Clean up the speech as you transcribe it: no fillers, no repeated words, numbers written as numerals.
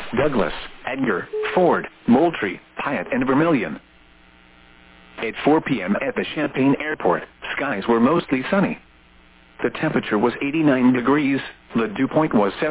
Douglas, Edgar, Ford, Moultrie, Hyatt and Vermilion. At 4 p.m. at the Champaign Airport, skies were mostly sunny. The temperature was 89 degrees, the dew point was 7.